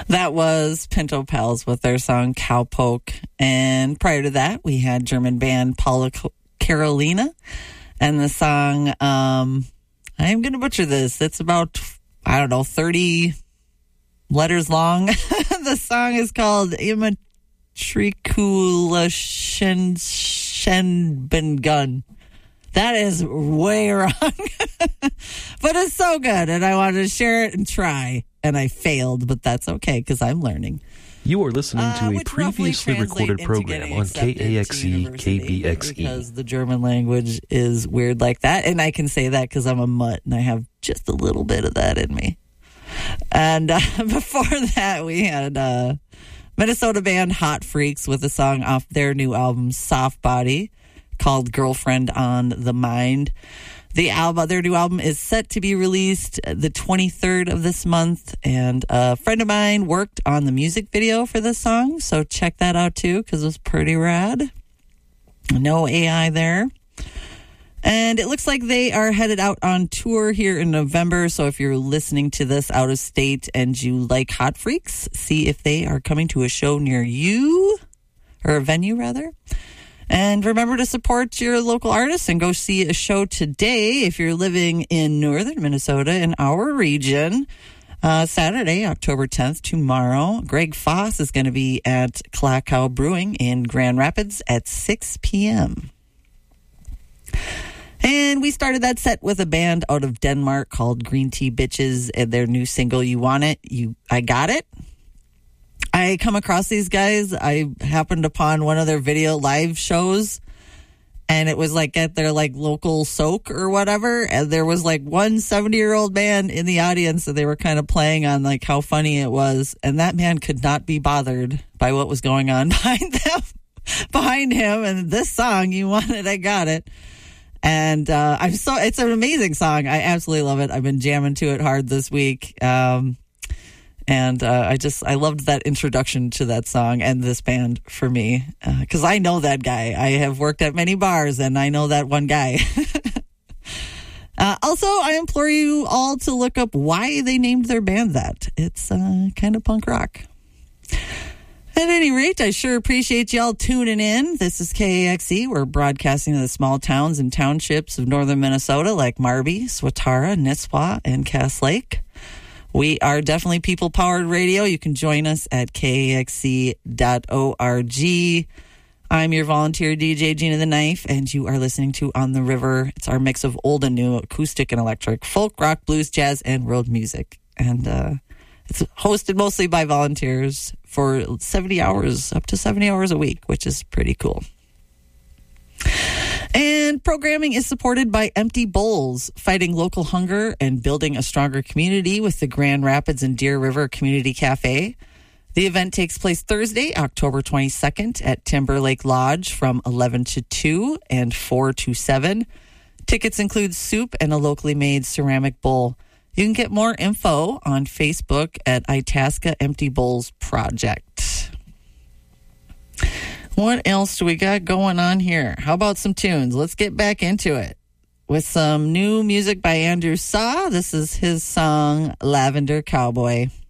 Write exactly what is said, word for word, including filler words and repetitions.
That was Pinto Pals with their song Cowpoke. And prior to that, we had German band Paula Carolina and the song, um, I'm going to butcher this. It's about, I don't know, thirty letters long. The song is called Immatricula Shenbengun. That is way wrong. But it's so good, and I wanted to share it and try. And I failed, but that's okay, because I'm learning. You are listening to Uh, a which roughly previously translate recorded into program getting on accepted K A X to E, university, K B X E. Because the German language is weird like that. And I can say that because I'm a mutt, and I have just a little bit of that in me. And uh, before that, we had uh, Minnesota band Hot Freaks with a song off their new album, Soft Body, called Girlfriend on the Mind. The album, their new album is set to be released the twenty-third of this month, and a friend of mine worked on the music video for this song, so check that out too, because it was pretty rad. No A I there. And it looks like they are headed out on tour here in November, so if you're listening to this out of state and you like Hot Freaks, see if they are coming to a show near you, or a venue rather. And remember to support your local artists and go see a show today if you're living in northern Minnesota in our region. Uh, Saturday, October tenth, tomorrow, Greg Foss is going to be at Klakow Brewing in Grand Rapids at six p.m. And we started that set with a band out of Denmark called Green Tea Bitches and their new single, You Want It? You, I Got It. I come across these guys. I happened upon one of their video live shows, and it was like at their like local soak or whatever. And there was like one seventy-year-old man in the audience that they were kind of playing on like how funny it was. And that man could not be bothered by what was going on behind them, behind him. And this song, You Want It, I Got It. And uh, I'm so it's an amazing song. I absolutely love it. I've been jamming to it hard this week. Um, And uh, I just, I loved that introduction to that song and this band for me. Because uh, I know that guy. I have worked at many bars and I know that one guy. uh, also, I implore you all to look up why they named their band that. It's uh, kind of punk rock. At any rate, I sure appreciate y'all tuning in. This is K A X E. We're broadcasting to the small towns and townships of northern Minnesota like Marby, Swatara, Nisswa, and Cass Lake. We are definitely people-powered radio. You can join us at K A X E dot org. I'm your volunteer D J, Gina the Knife, and you are listening to On the River. It's our mix of old and new, acoustic and electric, folk, rock, blues, jazz, and world music. And uh, it's hosted mostly by volunteers for seventy hours, up to seventy hours a week, which is pretty cool. And programming is supported by Empty Bowls, fighting local hunger and building a stronger community with the Grand Rapids and Deer River Community Cafe. The event takes place Thursday, October twenty-second at Timberlake Lodge from eleven to two and four to seven. Tickets include soup and a locally made ceramic bowl. You can get more info on Facebook at Itasca Empty Bowls Project. What else do we got going on here? How about some tunes? Let's get back into it with some new music by Andrew Saw. This is his song, Lavender Cowboy.